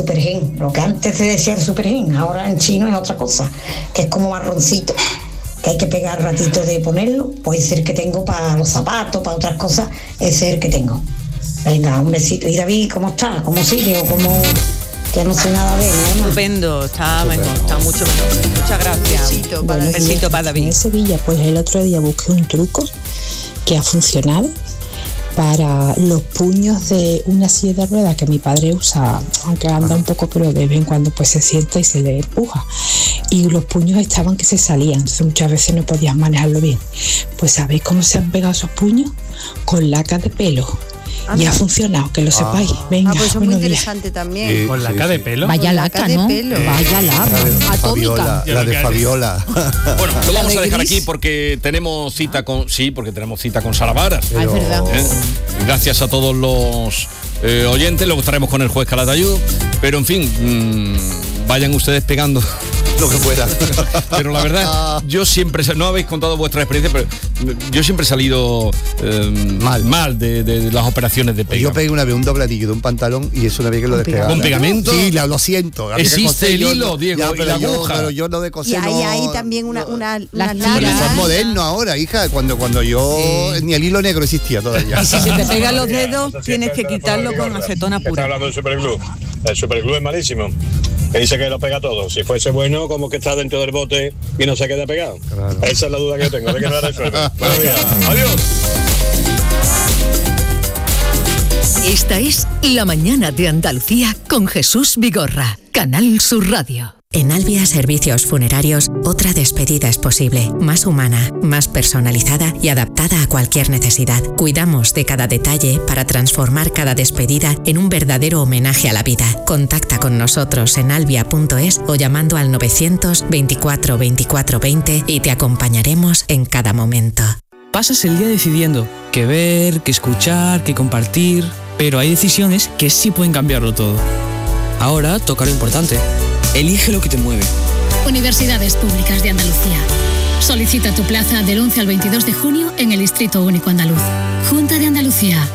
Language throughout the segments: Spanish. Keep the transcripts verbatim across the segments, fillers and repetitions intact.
supergen, lo que antes se decía el supergen, ahora en chino es otra cosa, que es como marroncito, que hay que pegar ratito de ponerlo. Puede ser que tengo para los zapatos, para otras cosas, ese es el que tengo. Venga, un besito. ¿Y David cómo está? ¿Cómo sigue? ¿O cómo...? Que no sé nada de él, ¿no? Estupendo, está mejor, está mucho mejor. Muchas gracias. Besito para, para, besito para David. En Sevilla, pues el otro día busqué un truco que ha funcionado para los puños de una silla de ruedas que mi padre usa, aunque anda un poco, pero de vez en cuando pues se sienta y se le empuja. Y los puños estaban que se salían, entonces muchas veces no podías manejarlo bien. Pues ¿sabéis cómo se han pegado esos puños? Con laca de pelo. Y ha funcionado, que lo sepáis. Venga, ah, pues eso es muy buenos días. interesante también. Sí, ¿Con laca sí, de sí. pelo? Vaya Con laca, laca de ¿no? pelo. Vaya laca. La de Atómica. Fabiola, la de Fabiola. Bueno, lo vamos de a dejar gris. aquí porque tenemos cita con... Sí, porque tenemos cita con Sara Varas. Ah, es verdad. ¿Eh? Gracias a todos los eh, oyentes, luego estaremos con el juez Calatayud, pero en fin, mmm, vayan ustedes pegando lo que pueda. Pero la verdad, yo siempre, no habéis contado vuestra experiencia, pero yo siempre he salido eh, mal, mal de, de, de las operaciones de pega. Yo pegué una vez un dobladillo de un pantalón y eso una vez que lo despegaba. ¿Con pegamento? Sí, lo, lo siento. Había que Existe el coser, hilo, yo, Diego, ya, y pero la yo, aguja. Pero yo no de Y coser, hay, no, hay también una, una, una Las lana. Pero eso es tiras. moderno ahora, hija. Cuando, cuando yo... Sí. Ni el hilo negro existía todavía. Y si se te pegan los dedos, tienes que quitarlo con acetona Está pura. hablando del superglue. El superglue es malísimo. Que dice que lo pega todo. Si fuese bueno, como que está dentro del bote y no se queda pegado. Claro. Esa es la duda que yo tengo, de que no la resuelve. Buenos días. Adiós. Esta es La Mañana de Andalucía con Jesús Vigorra, Canal Sur Radio. En Albia Servicios Funerarios, otra despedida es posible, más humana, más personalizada y adaptada a cualquier necesidad. Cuidamos de cada detalle para transformar cada despedida en un verdadero homenaje a la vida. Contacta con nosotros en albia punto es o llamando al novecientos veinticuatro veinticuatro veinte y te acompañaremos en cada momento. Pasas el día decidiendo qué ver, qué escuchar, qué compartir, pero hay decisiones que sí pueden cambiarlo todo. Ahora toca lo importante. Elige lo que te mueve. Universidades Públicas de Andalucía. Solicita tu plaza del once al veintidós de junio en el Distrito Único Andaluz. Junta de Andalucía.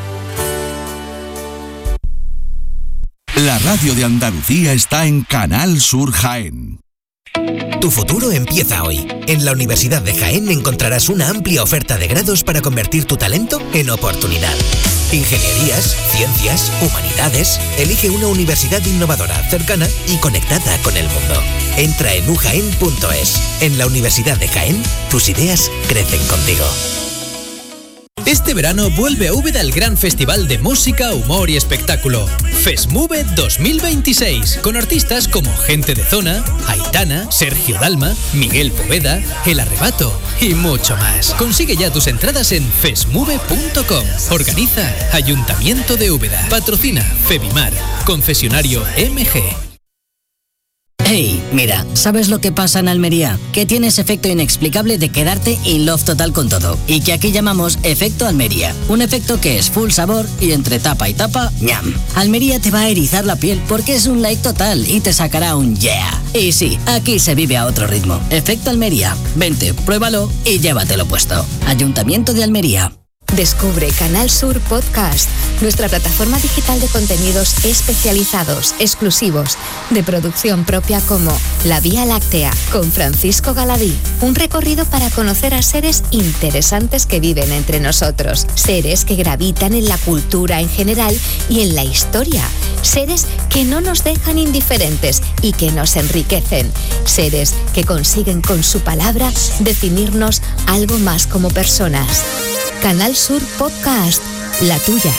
La radio de Andalucía está en Canal Sur Jaén. Tu futuro empieza hoy. En la Universidad de Jaén encontrarás una amplia oferta de grados para convertir tu talento en oportunidad. Ingenierías, ciencias, humanidades. Elige una universidad innovadora, cercana y conectada con el mundo. Entra en u jaén punto es. En la Universidad de Jaén, tus ideas crecen contigo. Este verano vuelve a Úbeda el gran festival de música, humor y espectáculo. FESMUVE dos mil veintiséis, con artistas como Gente de Zona, Aitana, Sergio Dalma, Miguel Poveda, El Arrebato y mucho más. Consigue ya tus entradas en fesmuve punto com. Organiza Ayuntamiento de Úbeda. Patrocina Febimar. Concesionario M G. Hey, mira, ¿sabes lo que pasa en Almería? Que tienes efecto inexplicable de quedarte in love total con todo. Y que aquí llamamos efecto Almería. Un efecto que es full sabor y entre tapa y tapa, ñam. Almería te va a erizar la piel porque es un like total y te sacará un yeah. Y sí, aquí se vive a otro ritmo. Efecto Almería. Vente, pruébalo y llévatelo puesto. Ayuntamiento de Almería. Descubre Canal Sur Podcast, nuestra plataforma digital de contenidos especializados, exclusivos, de producción propia como La Vía Láctea, con Francisco Galadí. Un recorrido para conocer a seres interesantes que viven entre nosotros. Seres que gravitan en la cultura en general y en la historia. Seres que no nos dejan indiferentes y que nos enriquecen. Seres que consiguen con su palabra definirnos algo más como personas. Canal Sur Podcast, la tuya.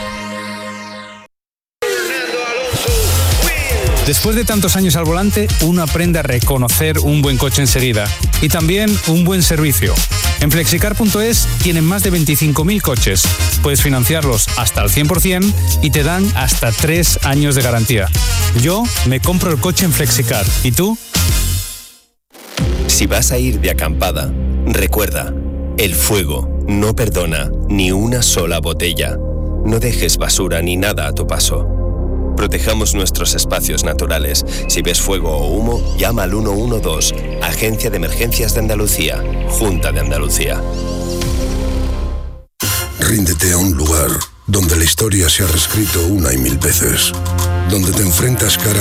Después de tantos años al volante, uno aprende a reconocer un buen coche enseguida y también un buen servicio. En flexicar punto es tienen más de veinticinco mil coches. Puedes financiarlos hasta al cien por ciento y te dan hasta tres años de garantía. Yo me compro el coche en Flexicar. ¿Y tú? Si vas a ir de acampada, recuerda, el fuego no perdona ni una sola botella. No dejes basura ni nada a tu paso. Protejamos nuestros espacios naturales. Si ves fuego o humo, llama al uno uno dos, Agencia de Emergencias de Andalucía, Junta de Andalucía. Ríndete a un lugar donde la historia se ha reescrito una y mil veces, donde te enfrentas cara